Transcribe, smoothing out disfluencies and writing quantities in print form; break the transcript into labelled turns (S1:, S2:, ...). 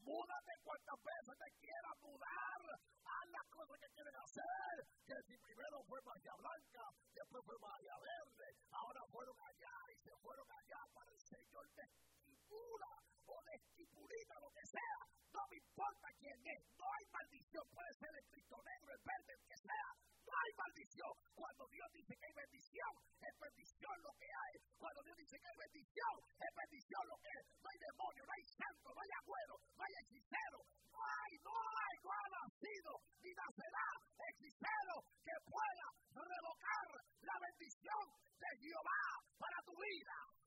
S1: Múdate cuantas veces te quieras mudar. Haz las cosas que quieres hacer. Que si primero fue Bahía Blanca, después fue Bahía Verde, ahora fueron allá y se fueron allá para el Señor te estipula o estipulita lo que sea. No me importa quién es. No hay maldición. Puede ser el Cristo negro, el verde, el que sea. No hay maldición. Cuando Dios dice que hay bendición, es bendición lo que hay. Cuando Dios dice que hay bendición, es bendición lo que es. No hay demonio, no hay santo, no hay agüero, no hay hechicero. No ha nacido ni nacerá hechicero que pueda revocar la bendición de Jehová para tu vida.